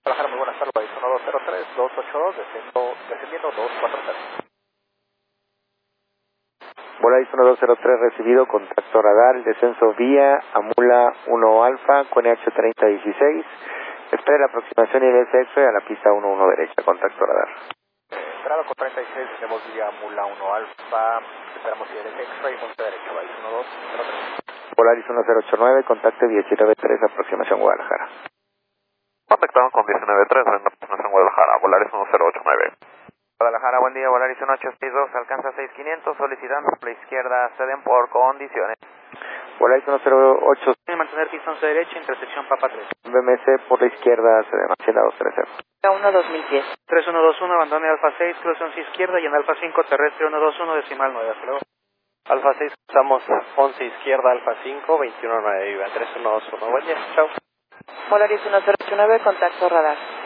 Guadalajara, muy buenas tardes, 1203, 282, descendiendo 240. Volaris 1203 recibido, contacto radar, el descenso vía Amula 1 Alfa con H3016. Espera la aproximación y descenso a la pista 11 derecha, contacto radar. Entrada con 36, tenemos vía Amula 1 Alfa, esperamos si eres X-Ray, 11 derecha, Volaris 1203. Volaris 1089, contacto 193, aproximación Guadalajara. Contactamos con 193, en Guadalajara, Volaris 1089. Guadalajara, buen día, Volaris 1862, alcanza 6500, solicitando por la izquierda, ceden por condiciones. Volaris 108, Mantener pista 11 derecha, intersección Papa 3. BMC por la izquierda, se demasiada 230. 1 2010. 3121, abandone Alfa 6, cruce 11 izquierda y en Alfa 5, terrestre 121, decimal 9, hasta luego. Alfa 6, estamos 11 izquierda, Alfa 5, 21 9, 3121, buen día, chao. Volaris 1089, contacto radar.